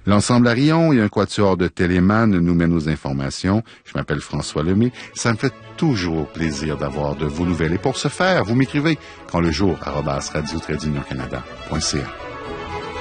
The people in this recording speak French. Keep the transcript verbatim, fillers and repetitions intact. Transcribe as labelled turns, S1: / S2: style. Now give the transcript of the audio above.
S1: L'ensemble Arion et un quatuor de Téléman nous mènent aux informations. Je m'appelle François Lemay. Ça me fait toujours plaisir d'avoir de vos nouvelles. Et pour ce faire, vous m'écrivez quand le jour arobase radio tiret union canada point c a.